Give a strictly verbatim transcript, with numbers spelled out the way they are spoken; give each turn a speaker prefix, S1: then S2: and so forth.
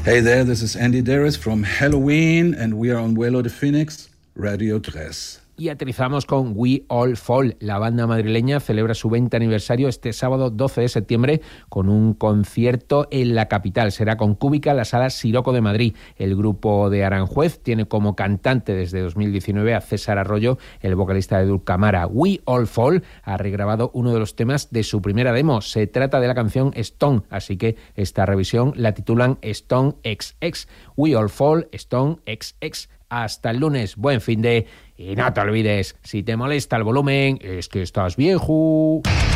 S1: Hey there, this is Andy Darris from Halloween and we are on Vuelo de Phoenix, Radio tres.
S2: Y aterrizamos con We All Fall. La banda madrileña celebra su veinte aniversario este sábado doce de septiembre con un concierto en la capital. Será con Cúbica, la Sala Siroco de Madrid. El grupo de Aranjuez tiene como cantante desde dos mil diecinueve a César Arroyo, el vocalista de Dulcamara. We All Fall ha regrabado uno de los temas de su primera demo. Se trata de la canción Stone, así que esta revisión la titulan Stone equis equis. We All Fall, Stone equis equis. Hasta el lunes, buen fin de... Y no te olvides, si te molesta el volumen, es que estás viejo.